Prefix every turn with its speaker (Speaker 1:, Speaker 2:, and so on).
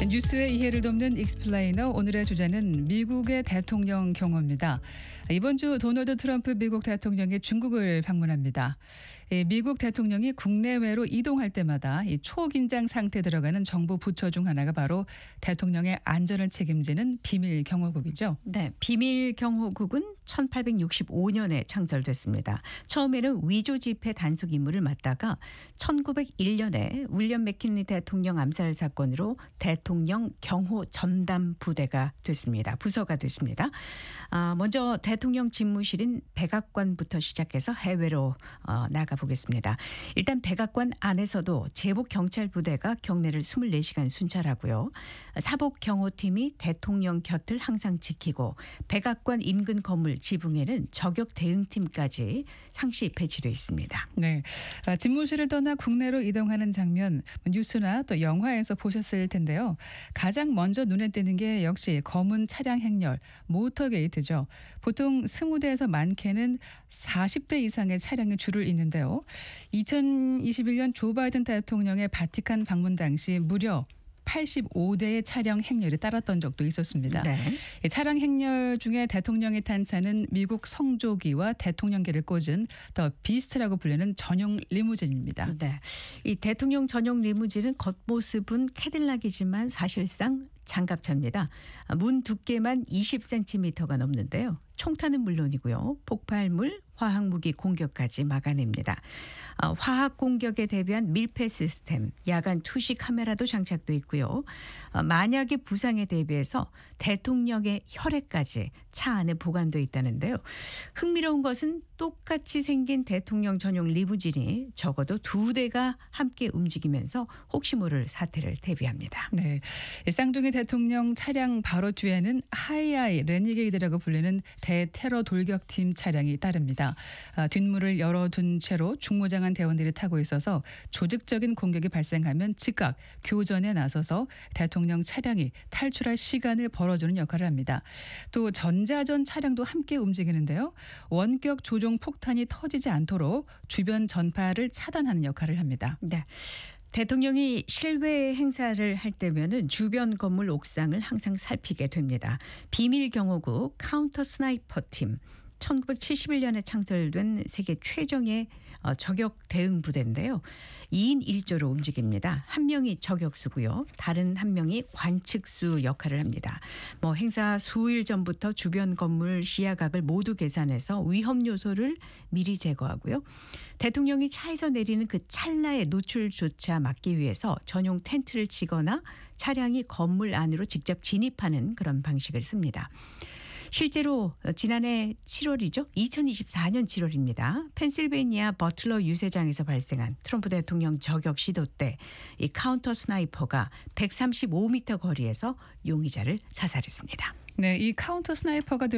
Speaker 1: 뉴스의 이해를 돕는 익스플레이너, 오늘의 주제는 미국의 대통령 경호입니다. 이번 주 도널드 트럼프 미국 대통령이 중국을 방문합니다. 미국 대통령이 국내외로 이동할 때마다 이 초긴장 상태에 들어가는 정부 부처 중 하나가 바로 대통령의 안전을 책임지는 비밀 경호국이죠.
Speaker 2: 네, 비밀 경호국은 1865년에 창설됐습니다. 처음에는 위조 지폐 단속 임무를 맡다가 1901년에 윌리엄 맥킨리 대통령 암살 사건으로 대통령 경호 전담 부대가 됐습니다. 부서가 됐습니다. 먼저 대통령 집무실인 백악관부터 시작해서 해외로 나가 보겠습니다. 일단 백악관 안에서도 제복 경찰 부대가 경내를 24시간 순찰하고요. 사복 경호팀이 대통령 곁을 항상 지키고 백악관 인근 건물 지붕에는 저격 대응팀까지 상시 배치되어 있습니다.
Speaker 1: 네, 집무실을 떠나 국내로 이동하는 장면 뉴스나 또 영화에서 보셨을 텐데요. 가장 먼저 눈에 띄는 게 역시 검은 차량 행렬, 모터게이트죠. 보통 20대에서 많게는 40대 이상의 차량이 줄을 잇는데요. 2021년 조 바이든 대통령의 바티칸 방문 당시 무려 85대의 차량 행렬이 따랐던 적도 있었습니다.
Speaker 2: 네.
Speaker 1: 차량 행렬 중에 대통령이 탄 차는 미국 성조기와 대통령계를 꽂은 더 비스트라고 불리는 전용 리무진입니다.
Speaker 2: 네. 이 대통령 전용 리무진은 겉모습은 캐딜락이지만 사실상 장갑차입니다. 문 두께만 20cm가 넘는데요. 총탄은 물론이고요. 폭발물, 화학무기 공격까지 막아냅니다. 화학 공격에 대비한 밀폐 시스템, 야간 투시 카메라도 장착돼 있고요. 만약의 부상에 대비해서 대통령의 혈액까지 차 안에 보관돼 있다는데요. 흥미로운 것은 똑같이 생긴 대통령 전용 리무진이 적어도 2대가 함께 움직이면서 혹시 모를 사태를 대비합니다.
Speaker 1: 네, 쌍둥이 대통령 차량 바로 뒤에는 하이아이 레니게이드라고 불리는 대테러 돌격팀 차량이 따릅니다. 뒷문을 열어둔 채로 중무장한 대원들이 타고 있어서 조직적인 공격이 발생하면 즉각 교전에 나서서 대통령 차량이 탈출할 시간을 벌어주는 역할을 합니다. 또 전자전 차량도 함께 움직이는데요. 원격 조종 폭탄이 터지지 않도록 주변 전파를 차단하는 역할을 합니다.
Speaker 2: 네. 대통령이 실외 행사를 할 때면은 주변 건물 옥상을 항상 살피게 됩니다. 비밀 경호국 카운터 스나이퍼 팀. 1971년에 창설된 세계 최정예 저격 대응 부대인데요. 2인 1조로 움직입니다. 한 명이 저격수고요. 다른 한 명이 관측수 역할을 합니다. 행사 수일 전부터 주변 건물 시야각을 모두 계산해서 위험 요소를 미리 제거하고요. 대통령이 차에서 내리는 그 찰나의 노출조차 막기 위해서 전용 텐트를 치거나 차량이 건물 안으로 직접 진입하는 그런 방식을 씁니다. 실제로 지난해 7월이죠. 2024년 7월입니다. 펜실베이니아 버틀러 유세장에서 발생한 트럼프 대통령 저격 시도 때 이 카운터 스나이퍼가 135m 거리에서 용의자를 사살했습니다.
Speaker 1: 네, 이 카운터 스나이퍼가